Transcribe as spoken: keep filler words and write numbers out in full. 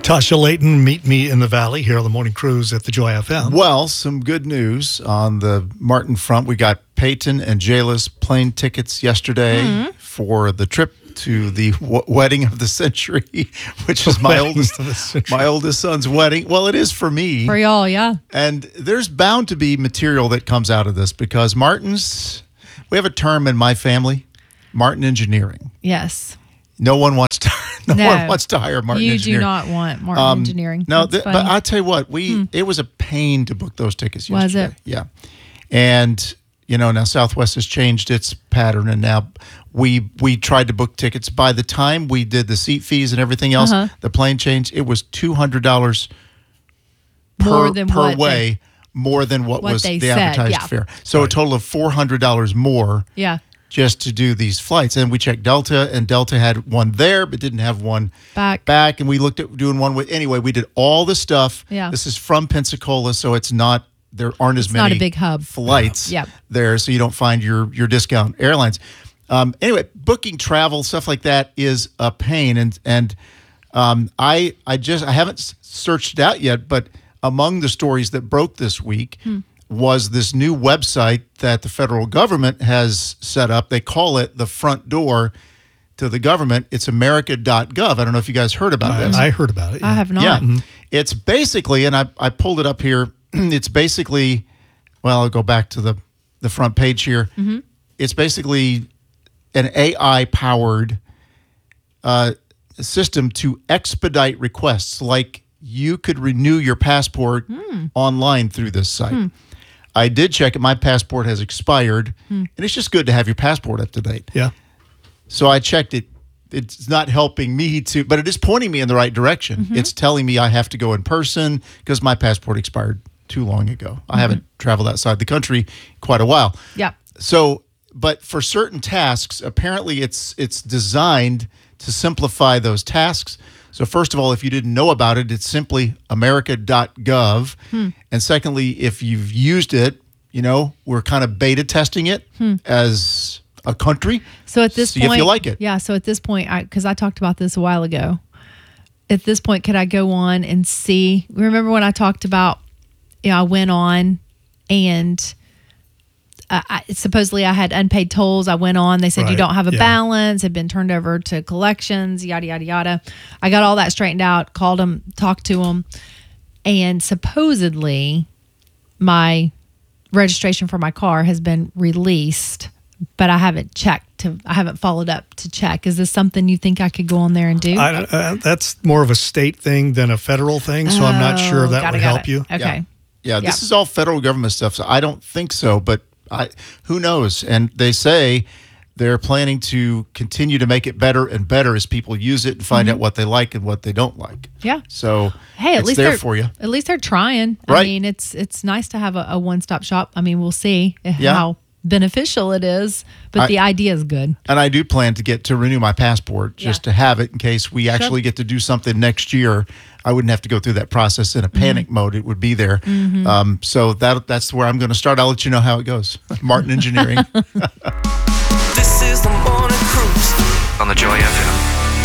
Tasha Layton, meet me in the valley here on the Morning Cruise at the Joy F M. Well, some good news on the Martin front. We got Peyton and Jayla's plane tickets yesterday mm-hmm. for the trip to the w- wedding of the century, which is my oldest my oldest son's wedding. Well, it is for me. For y'all, yeah. And there's bound to be material that comes out of this because Martin's, we have a term in my family, Martin Engineering. Yes. No one wants to. No, no one wants to hire Martin you Engineering. You do not want Martin um, Engineering. No, th- but I tell you what, we hmm. it was a pain to book those tickets yesterday. Was it? Yeah, and you know now Southwest has changed its pattern, and now we we tried to book tickets. By the time we did the seat fees and everything else, uh-huh. the plane change, it was two hundred dollars per per way, they, more than what, what was the said, advertised yeah. fare. So right. a total of four hundred dollars more. Yeah. Just to do these flights. And we checked Delta, and Delta had one there, but didn't have one back. back. And we looked at doing one with, anyway, we did all the stuff. Yeah. This is from Pensacola, so it's not, there aren't as it's many not a big hub. flights yep. there, so you don't find your, your discount airlines. Um, anyway, booking travel, stuff like that is a pain. And, and um, I, I just, I haven't searched it out yet, but among the stories that broke this week, hmm. was this new website that the federal government has set up. They call it the front door to the government. It's america dot gov. I don't know if you guys heard about I, this. I heard about it. Yeah. I have not. Yeah. Mm-hmm. It's basically, and I, I pulled it up here, it's basically, well, I'll go back to the, the front page here. Mm-hmm. It's basically an A I-powered uh, system to expedite requests, like you could renew your passport mm. online through this site. Mm. I did check it. My passport has expired, hmm. and it's just good to have your passport up to date. Yeah. So I checked it. It's not helping me to, but it is pointing me in the right direction. Mm-hmm. It's telling me I have to go in person because my passport expired too long ago. Mm-hmm. I haven't traveled outside the country quite a while. Yeah. So, but for certain tasks, apparently it's it's designed to simplify those tasks. So first of all, if you didn't know about it, it's simply america dot gov. Hmm. And secondly, if you've used it, you know, we're kind of beta testing it hmm. as a country. So at this see point, if you like it. Yeah. So at this point, because I, I talked about this a while ago, at this point, could I go on and see? Remember when I talked about, you know, I went on and Uh, I, supposedly I had unpaid tolls. I went on. They said, right. you don't have a yeah. balance. Had been turned over to collections, yada, yada, yada. I got all that straightened out, called them, talked to them. And supposedly my registration for my car has been released, but I haven't checked. To, I haven't followed up to check. Is this something you think I could go on there and do? I, uh, that's more of a state thing than a federal thing, so oh, I'm not sure if that would help it. you. Okay. Yeah. Yeah, this yeah. is all federal government stuff, so I don't think so, but I, who knows? And they say they're planning to continue to make it better and better as people use it and find mm-hmm. out what they like and what they don't like. Yeah. So hey, at it's least there for you. At least they're trying. Right. I mean, it's it's nice to have a, a one-stop shop. I mean, we'll see yeah. how beneficial it is, but I, the idea is good. And I do plan to get to renew my passport just yeah. to have it in case we actually sure. get to do something next year. I wouldn't have to go through that process in a panic mm-hmm. mode. It would be there. Mm-hmm. Um, so that that's where I'm going to start. I'll let you know how it goes. Martin Engineering. This is the Morning Cruise on the Joy F M.